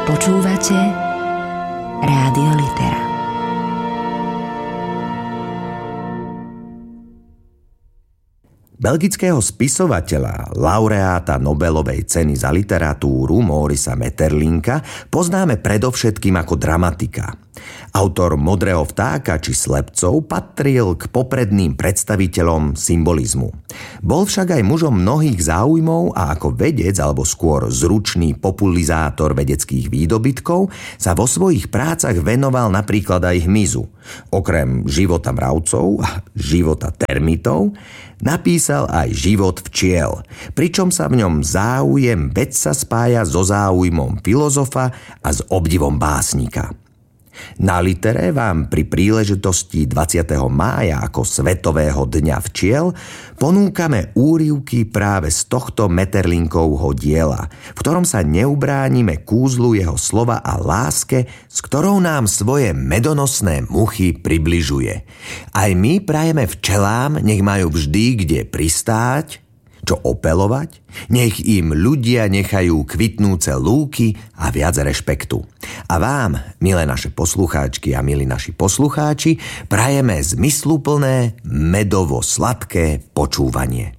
Počúvate Rádio Litera. Belgického spisovateľa, laureáta Nobelovej ceny za literatúru Morisa Maeterlincka poznáme predovšetkým ako dramatika. Autor Modrého vtáka či Slepcov patril k popredným predstaviteľom symbolizmu. Bol však aj mužom mnohých záujmov a ako vedec alebo skôr zručný populizátor vedeckých výdobytkov sa vo svojich prácach venoval napríklad aj hmyzu. Okrem života mravcov a života termitov napísal aj Život včiel, pričom sa v ňom záujem vedca spája so záujmom filozofa a s obdivom básnika. Na Litere vám pri príležitosti 20. mája ako Svetového dňa včiel ponúkame úryvky práve z tohto Maeterlinkovho diela, v ktorom sa neubránime kúzlu jeho slova a láske, s ktorou nám svoje medonosné muchy približuje. Aj my prajeme včelám, nech majú vždy kde pristáť, čo opelovať, nech im ľudia nechajú kvitnúce lúky a viac rešpektu. A vám, milé naše poslucháčky a milí naši poslucháči, prajeme zmysluplné, medovo-sladké počúvanie.